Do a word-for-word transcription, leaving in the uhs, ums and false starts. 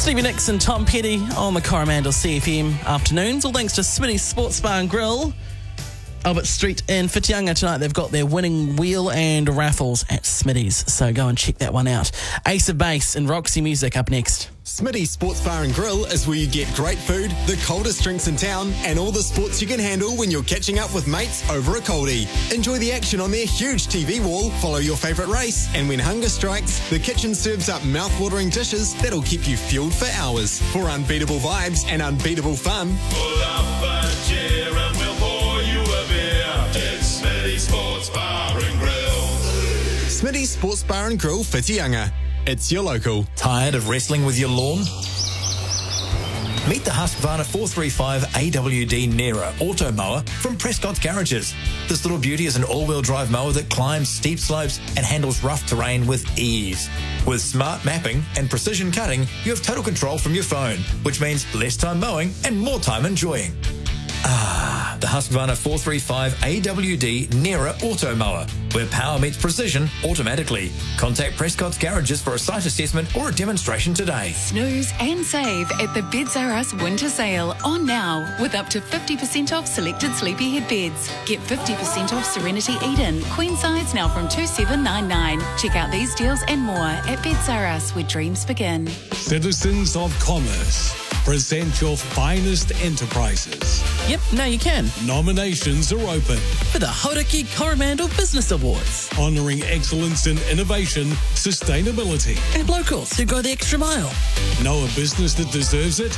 Stevie Nicks and Tom Petty on the Coromandel C F M afternoons. All thanks to Smitty's Sports Bar and Grill, Albert Street in Whitianga tonight. They've got their winning wheel and raffles at Smitty's, so go and check that one out. Ace of Base and Roxy Music up next. Smitty's Sports Bar and Grill is where you get great food, the coldest drinks in town, and all the sports you can handle when you're catching up with mates over a coldie. Enjoy the action on their huge T V wall, follow your favourite race, and when hunger strikes, the kitchen serves up mouth-watering dishes that'll keep you fueled for hours. For unbeatable vibes and unbeatable fun, pull up a chair and we'll pour you a beer. It's Smitty's Sports Bar and Grill. Smitty's Sports Bar and Grill, Whitianga. It's your local. Tired of wrestling with your lawn? Meet the Husqvarna four thirty-five A W D Nera Auto Mower from Prescott's Garages. This little beauty is an all-wheel drive mower that climbs steep slopes and handles rough terrain with ease. With smart mapping and precision cutting, you have total control from your phone, which means less time mowing and more time enjoying. Ah, the Husqvarna four thirty-five A W D Nera Auto Mower, where power meets precision automatically. Contact Prescott's Garages for a site assessment or a demonstration today. Snooze and save at the Beds R Us winter sale on now with up to fifty percent off selected sleepyhead beds. Get fifty percent off Serenity Eden, queen size now from two thousand seven hundred ninety-nine dollars. Check out these deals and more at Beds R Us, where dreams begin. Citizens of Commerce, present your finest enterprises. Yep, now you can. Nominations are open. For the Hauraki Coromandel Business Awards. Honouring excellence in innovation, sustainability. And locals who go the extra mile. Know a business that deserves it?